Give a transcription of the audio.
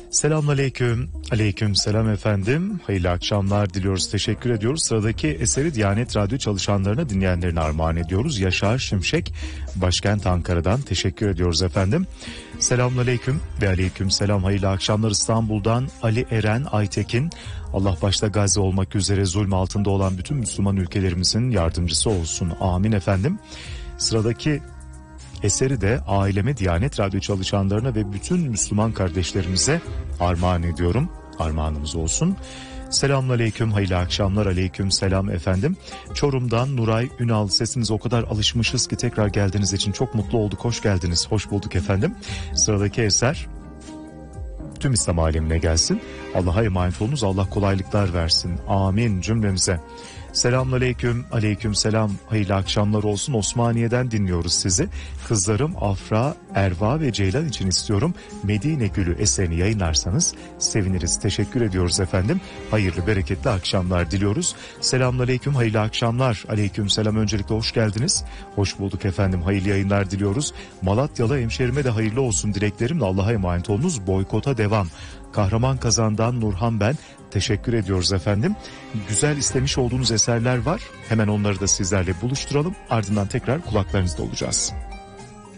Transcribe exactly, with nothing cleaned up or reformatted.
Selamünaleyküm. Aleyküm selam efendim. Hayırlı akşamlar diliyoruz. Teşekkür ediyoruz. Sıradaki eseri Diyanet Radyo çalışanlarına, dinleyenlerine armağan ediyoruz. Yaşar Şimşek, başkent Ankara'dan teşekkür ediyoruz efendim. Selamünaleyküm ve aleyküm selam. Hayırlı akşamlar İstanbul'dan Ali Eren Aytekin. Allah başta Gazze olmak üzere zulüm altında olan bütün Müslüman ülkelerimizin yardımcısı olsun. Amin efendim. Sıradaki eseri de aileme, Diyanet Radyo çalışanlarına ve bütün Müslüman kardeşlerimize armağan ediyorum. Armağanımız olsun. Selamünaleyküm, hayırlı akşamlar, aleyküm selam efendim. Çorum'dan Nuray Ünal, sesinize o kadar alışmışız ki tekrar geldiğiniz için çok mutlu olduk. Hoş geldiniz, hoş bulduk efendim. Sıradaki eser tüm İslam alemine gelsin. Allah'a emanet olunuz, Allah kolaylıklar versin. Amin cümlemize. Selamünaleyküm, aleyküm selam, hayırlı akşamlar olsun. Osmaniye'den dinliyoruz sizi. Kızlarım Afra, Erva ve Ceylan için istiyorum Medine Gülü eserini yayınlarsanız seviniriz. Teşekkür ediyoruz efendim. Hayırlı, bereketli akşamlar diliyoruz. Selamünaleyküm, hayırlı akşamlar. Aleyküm selam, öncelikle hoş geldiniz. Hoş bulduk efendim, hayırlı yayınlar diliyoruz. Malatyalı hemşerime de hayırlı olsun dileklerimle, Allah'a emanet olunuz. Boykota devam. Kahraman Kazan'dan Nurhan ben. Teşekkür ediyoruz efendim. Güzel istemiş olduğunuz eserler var. Hemen onları da sizlerle buluşturalım. Ardından tekrar kulaklarınızda olacağız.